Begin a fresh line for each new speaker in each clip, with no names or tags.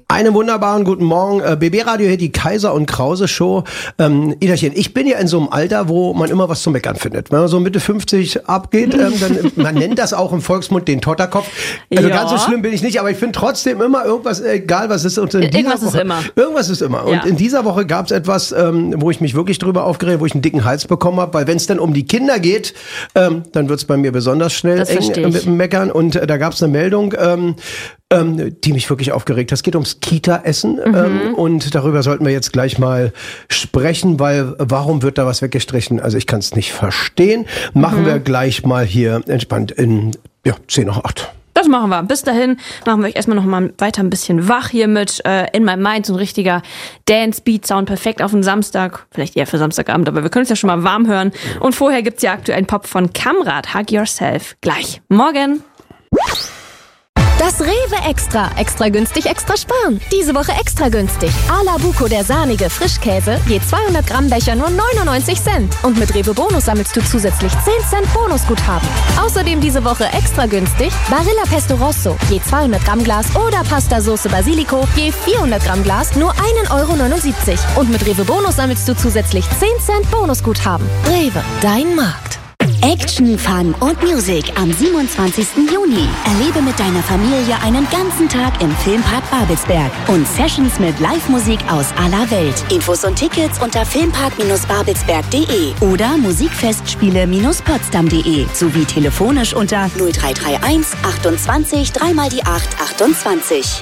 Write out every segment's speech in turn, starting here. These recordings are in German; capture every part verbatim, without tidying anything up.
Einen wunderbaren guten Morgen. Äh, B B-Radio hier, die Kaiser und Krause Show. Ähm, Iderchen, ich bin ja in so einem Alter, wo man immer was zu meckern findet. Wenn man so Mitte fünfzig abgeht, ähm, dann, man nennt das auch im Volksmund den Totterkopf. Also ja. Ganz so schlimm bin ich nicht, aber ich finde trotzdem immer irgendwas, egal was ist. Und in
irgendwas
Woche,
ist immer.
Irgendwas ist immer. Und
ja.
in dieser Woche gab es etwas, ähm, wo ich mich wirklich drüber aufgeregt, wo ich einen dicken Hals bekommen habe, weil wenn es dann um die Kinder geht, ähm, dann wird es bei mir besonders schnell
das
eng äh, mit dem Meckern. Und äh, da gab es eine Meldung, ähm, Ähm, die mich wirklich aufgeregt hat. Es geht ums Kita-Essen mhm. ähm, und darüber sollten wir jetzt gleich mal sprechen, weil warum wird da was weggestrichen? Also ich kann es nicht verstehen. Machen mhm. wir gleich mal hier entspannt in ja, zehn nach acht.
Das machen wir. Bis dahin machen wir euch erstmal noch mal weiter ein bisschen wach hier mit äh, In My Mind, so ein richtiger Dance-Beat-Sound, perfekt auf den Samstag, vielleicht eher für Samstagabend, aber wir können es ja schon mal warm hören. Und vorher gibt's ja aktuell einen Pop von Kamrat, Hug Yourself. Gleich. Morgen.
Das Rewe Extra. Extra günstig, extra sparen. Diese Woche extra günstig. A-la Buco, der sahnige Frischkäse, je zweihundert Gramm Becher nur neunundneunzig Cent. Und mit Rewe Bonus sammelst du zusätzlich zehn Cent Bonusguthaben. Außerdem diese Woche extra günstig Barilla Pesto Rosso, je zweihundert Gramm Glas oder Pasta Soße Basilico, je vierhundert Gramm Glas nur ein Euro neunundsiebzig. Und mit Rewe Bonus sammelst du zusätzlich zehn Cent Bonusguthaben. Rewe, dein Markt.
Action, Fun und Musik am siebenundzwanzigsten Juni. Erlebe mit deiner Familie einen ganzen Tag im Filmpark Babelsberg und Sessions mit Live-Musik aus aller Welt. Infos und Tickets unter filmpark babelsberg punkt de oder musikfestspiele potsdam punkt de sowie telefonisch unter null drei drei eins achtundzwanzig drei mal die acht achtundzwanzig.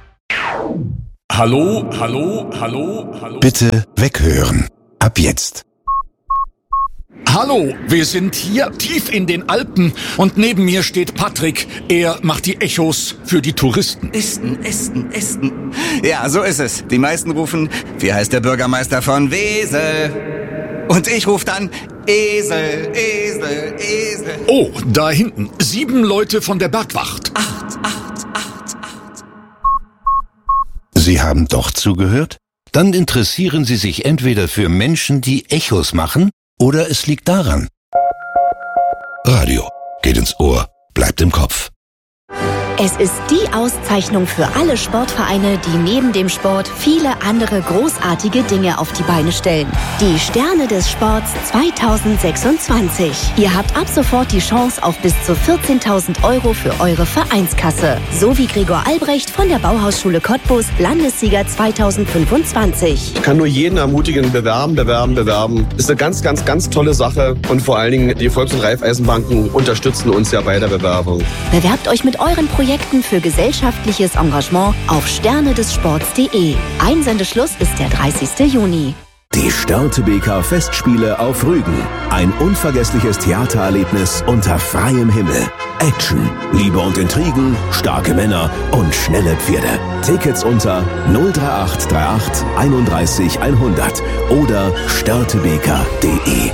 Hallo, hallo, hallo, hallo.
Bitte weghören. Ab jetzt.
Hallo, wir sind hier tief in den Alpen und neben mir steht Patrick. Er macht die Echos für die Touristen.
Esten, Esten, Esten. Ja, so ist es. Die meisten rufen, wie heißt der Bürgermeister von Wesel? Und ich rufe dann, Esel, Esel, Esel.
Oh, da hinten, sieben Leute von der Bergwacht.
Acht, acht, acht, acht.
Sie haben doch zugehört? Dann interessieren Sie sich entweder für Menschen, die Echos machen, oder es liegt daran. Radio geht ins Ohr, bleibt im Kopf.
Es ist die Auszeichnung für alle Sportvereine, die neben dem Sport viele andere großartige Dinge auf die Beine stellen. Die Sterne des Sports zweitausendsechsundzwanzig. Ihr habt ab sofort die Chance auf bis zu vierzehntausend Euro für eure Vereinskasse. So wie Gregor Albrecht von der Bauhausschule Cottbus, Landessieger zweitausendfünfundzwanzig.
Ich kann nur jeden ermutigen, bewerben, bewerben, bewerben. Ist eine ganz, ganz, ganz tolle Sache. Und vor allen Dingen, die Volks- und Raiffeisenbanken unterstützen uns ja bei der Bewerbung.
Bewerbt euch mit euren Projekten für gesellschaftliches Engagement auf sterne des sports punkt de. Einsendeschluss ist der dreißigsten Juni.
Die Störtebeker Festspiele auf Rügen. Ein unvergessliches Theatererlebnis unter freiem Himmel. Action, Liebe und Intrigen, starke Männer und schnelle Pferde. Tickets unter null drei acht drei acht einunddreißig hundert oder störtebeker punkt de.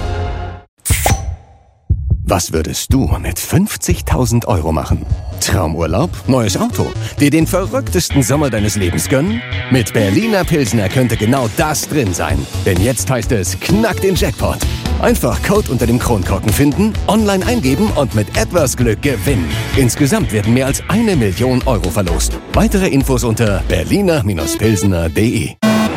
Was würdest du mit fünfzigtausend Euro machen? Traumurlaub? Neues Auto? Dir den verrücktesten Sommer deines Lebens gönnen? Mit Berliner Pilsner könnte genau das drin sein. Denn jetzt heißt es, knack den Jackpot. Einfach Code unter dem Kronkorken finden, online eingeben und mit etwas Glück gewinnen. Insgesamt werden mehr als eine Million Euro verlost. Weitere Infos unter berliner pilsner punkt de.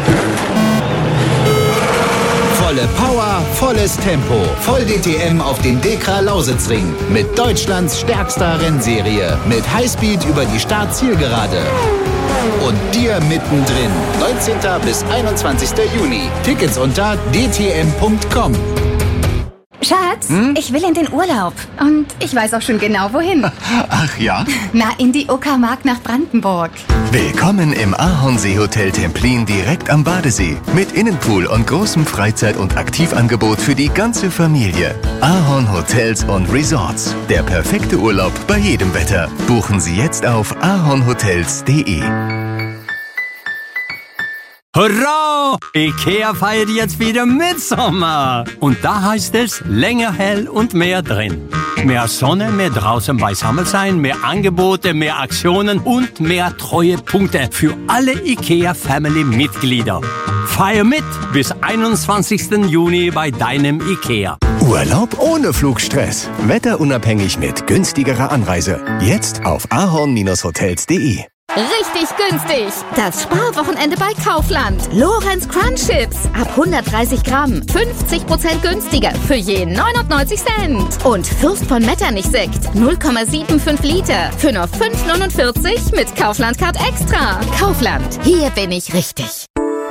Volle Power, volles Tempo, voll D T M auf dem Dekra Lausitzring mit Deutschlands stärkster Rennserie, mit Highspeed über die Start-Zielgerade. Und dir mittendrin, neunzehnten bis einundzwanzigsten Juni. Tickets unter d t m punkt com.
Schatz, hm? Ich will in den Urlaub. Und ich weiß auch schon genau, wohin.
Ach ja?
Na, in die Uckermark nach Brandenburg.
Willkommen im Ahornsee Hotel Templin direkt am Badesee. Mit Innenpool und großem Freizeit- und Aktivangebot für die ganze Familie. Ahorn Hotels und Resorts. Der perfekte Urlaub bei jedem Wetter. Buchen Sie jetzt auf ahornhotels punkt de.
Hurra! Ikea feiert jetzt wieder Mitsommer. Und da heißt es länger hell und mehr drin. Mehr Sonne, mehr draußen beisammen sein, mehr Angebote, mehr Aktionen und mehr Treuepunkte für alle Ikea-Family-Mitglieder. Feier mit bis einundzwanzigsten Juni bei deinem Ikea.
Urlaub ohne Flugstress. Wetterunabhängig mit günstigerer Anreise. Jetzt auf ahorn Bindestrich hotels punkt de.
Richtig günstig. Das Sparwochenende bei Kaufland. Lorenz Crunch Chips. Ab hundertdreißig Gramm. fünfzig Prozent günstiger. Für je neunundneunzig Cent. Und Fürst von Metternich Sekt. null Komma fünfundsiebzig Liter. Für nur fünf neunundvierzig mit Kaufland Card Extra. Kaufland. Hier bin ich richtig.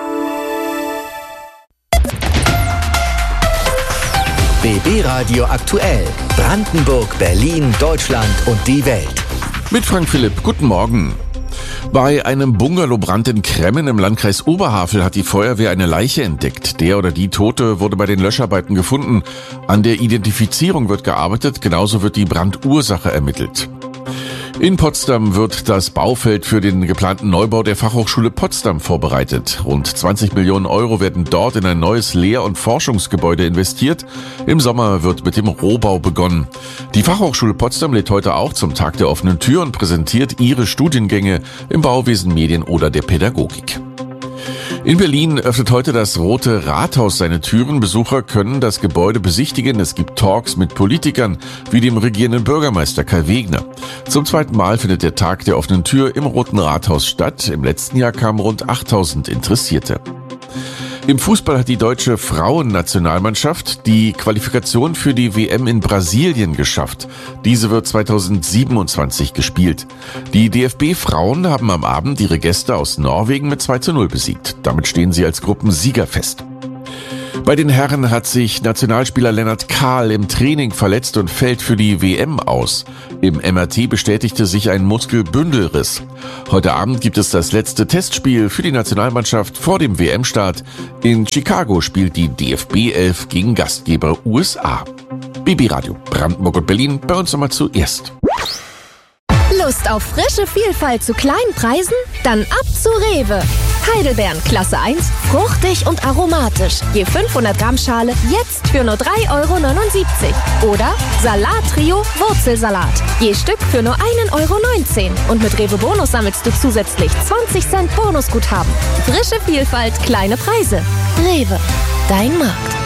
B B Radio aktuell. Brandenburg, Berlin, Deutschland und die Welt.
Mit Frank Philipp. Guten Morgen. Bei einem Bungalowbrand in Kremmen im Landkreis Oberhavel hat die Feuerwehr eine Leiche entdeckt. Der oder die Tote wurde bei den Löscharbeiten gefunden. An der Identifizierung wird gearbeitet, genauso wird die Brandursache ermittelt. In Potsdam wird das Baufeld für den geplanten Neubau der Fachhochschule Potsdam vorbereitet. Rund zwanzig Millionen Euro werden dort in ein neues Lehr- und Forschungsgebäude investiert. Im Sommer wird mit dem Rohbau begonnen. Die Fachhochschule Potsdam lädt heute auch zum Tag der offenen Tür und präsentiert ihre Studiengänge im Bauwesen, Medien oder der Pädagogik. In Berlin öffnet heute das Rote Rathaus seine Türen. Besucher können das Gebäude besichtigen. Es gibt Talks mit Politikern wie dem regierenden Bürgermeister Kai Wegner. Zum zweiten Mal findet der Tag der offenen Tür im Roten Rathaus statt. Im letzten Jahr kamen rund achttausend Interessierte. Im Fußball hat die deutsche Frauennationalmannschaft die Qualifikation für die W M in Brasilien geschafft. Diese wird zweitausendsiebenundzwanzig gespielt. Die D F B-Frauen haben am Abend ihre Gäste aus Norwegen mit zwei zu null besiegt. Damit stehen sie als Gruppensieger fest. Bei den Herren hat sich Nationalspieler Lennart Kahl im Training verletzt und fällt für die W M aus. Im M R T bestätigte sich ein Muskelbündelriss. Heute Abend gibt es das letzte Testspiel für die Nationalmannschaft vor dem W M-Start. In Chicago spielt die D F B elf gegen Gastgeber U S A. B B Radio, Brandenburg und Berlin, bei uns nochmal zuerst.
Lust auf frische Vielfalt zu kleinen Preisen? Dann ab zu Rewe. Heidelbeeren Klasse eins, fruchtig und aromatisch. Je fünfhundert Gramm Schale jetzt für nur drei Euro neunundsiebzig. Oder Salat-Trio Wurzelsalat. Je Stück für nur ein Euro neunzehn. Und mit Rewe Bonus sammelst du zusätzlich zwanzig Cent Bonusguthaben. Frische Vielfalt, kleine Preise. Rewe, dein Markt.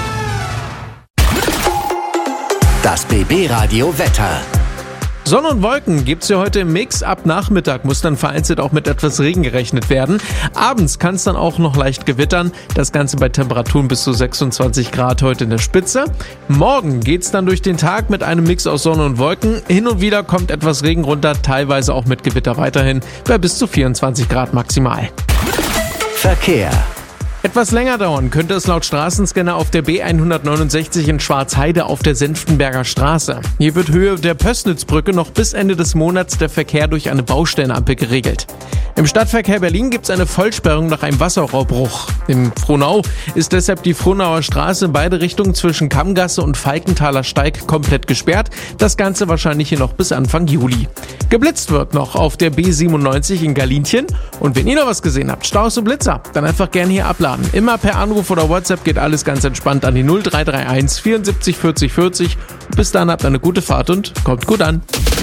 Das B B Radio Wetter.
Sonne und Wolken gibt's ja heute im Mix. Ab Nachmittag muss dann vereinzelt auch mit etwas Regen gerechnet werden. Abends kann es dann auch noch leicht gewittern. Das Ganze bei Temperaturen bis zu sechsundzwanzig Grad heute in der Spitze. Morgen geht's dann durch den Tag mit einem Mix aus Sonne und Wolken. Hin und wieder kommt etwas Regen runter, teilweise auch mit Gewitter weiterhin, bei bis zu vierundzwanzig Grad maximal.
Verkehr.
Etwas länger dauern könnte es laut Straßenscanner auf der B hundertneunundsechzig in Schwarzheide auf der Senftenberger Straße. Hier wird Höhe der Pößnitzbrücke noch bis Ende des Monats der Verkehr durch eine Baustellenampel geregelt. Im Stadtverkehr Berlin gibt es eine Vollsperrung nach einem Wasserrohrbruch. Im Frohnau ist deshalb die Frohnauer Straße in beide Richtungen zwischen Kammgasse und Falkenthaler Steig komplett gesperrt. Das Ganze wahrscheinlich hier noch bis Anfang Juli. Geblitzt wird noch auf der B siebenundneunzig in Galinchen. Und wenn ihr noch was gesehen habt, Staus und Blitzer, dann einfach gerne hier abladen. Immer per Anruf oder WhatsApp geht alles ganz entspannt an die null drei drei eins vierundsiebzig vierzig vierzig. Bis dann habt eine gute Fahrt und kommt gut an.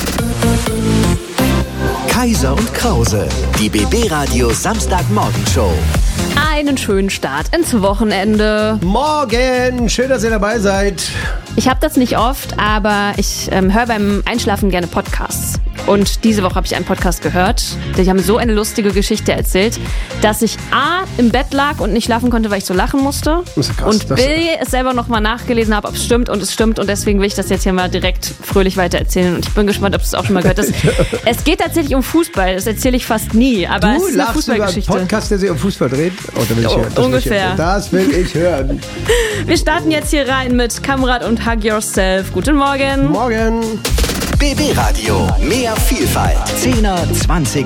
Kaiser und Krause, die B B Radio Samstagmorgenshow.
Einen schönen Start ins Wochenende.
Morgen, schön, dass ihr dabei seid.
Ich habe das nicht oft, aber ich ähm, höre beim Einschlafen gerne Podcasts. Und diese Woche habe ich einen Podcast gehört. Die haben so eine lustige Geschichte erzählt, dass ich A, im Bett lag und nicht schlafen konnte, weil ich so lachen musste. Das ist krass, und B, es selber nochmal nachgelesen habe, ob es stimmt. Und es stimmt. Und deswegen will ich das jetzt hier mal direkt fröhlich weiter erzählen. Und ich bin gespannt, ob du es auch schon mal gehört hast. Es geht tatsächlich um Fußball. Das erzähle ich fast nie. Aber
du
es ist eine
lachst
Fußballgeschichte.
über einen Podcast, der sich um Fußball dreht? Oh, da will ich
oh,
hören. Das
ungefähr.
Will ich, das will ich hören.
Wir starten jetzt hier rein mit Kamrat und Hug Yourself. Guten Morgen.
Morgen.
B B Radio. Mehr Vielfalt. zehner, zwanziger